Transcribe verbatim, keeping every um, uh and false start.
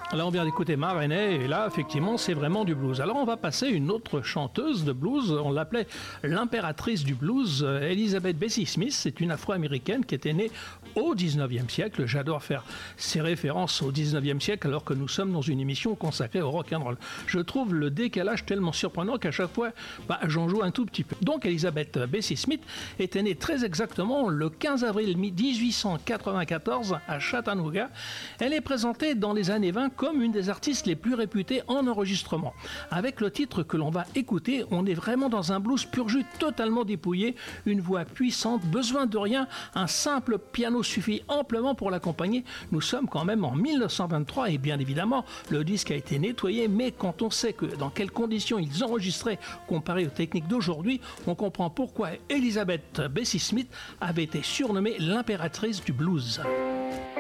Là, on vient d'écouter Ma Rainey, et là, effectivement, c'est vraiment du blues. Alors, on va passer une autre chanteuse de blues. On l'appelait l'impératrice du blues, Elizabeth Bessie Smith. C'est une afro-américaine qui était née au dix-neuvième siècle. J'adore faire ces références au dix-neuvième siècle alors que nous sommes dans une émission consacrée au rock'n'roll. Je trouve le décalage tellement surprenant qu'à chaque fois, bah, j'en joue un tout petit peu. Donc, Elizabeth Bessie Smith était née très exactement le quinze avril dix-huit cent quatre-vingt-quatorze à Chattanooga. Elle est présentée dans les années vingt comme une des artistes les plus réputées en enregistrement. Avec le titre que l'on va écouter, on est vraiment dans un blues pur jus totalement dépouillé, une voix puissante, besoin de rien, un simple piano suffit amplement pour l'accompagner. Nous sommes quand même en mille neuf cent vingt-trois et bien évidemment, le disque a été nettoyé, mais quand on sait que dans quelles conditions ils enregistraient comparé aux techniques d'aujourd'hui, on comprend pourquoi Elizabeth Bessie Smith avait été surnommée l'impératrice du blues.